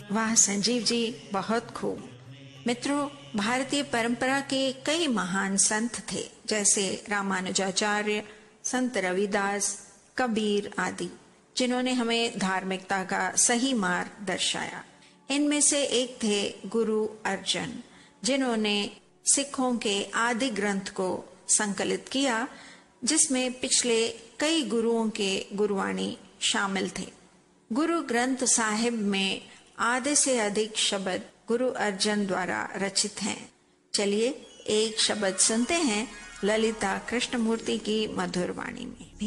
वाह संजीव जी, बहुत खूब। मित्रों, भारतीय परंपरा के कई महान संत थे, जैसे रामानुजाचार्य, संत रविदास, कबीर आदि, जिन्होंने हमें धार्मिकता का सही मार्ग दर्शाया। इनमें से एक थे गुरु अर्जन, जिन्होंने सिखों के आदि ग्रंथ को संकलित किया, जिसमें पिछले कई गुरुओं के गुरुवाणी शामिल थे। गुरु ग्रंथ साहिब में आधे से अधिक शब्द गुरु अर्जन द्वारा रचित हैं। चलिए एक शब्द सुनते हैं ललिता कृष्णमूर्ति की मधुर वाणी में।